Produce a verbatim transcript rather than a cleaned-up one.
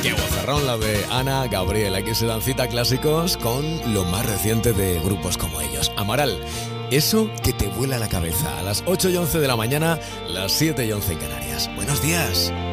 Qué vozarrón la de Ana Gabriel. Aquí se dan cita clásicos con lo más reciente de grupos como ellos. Amaral, eso que te vuela la cabeza. A las ocho y once de la mañana, las siete y once en Canarias. Buenos días.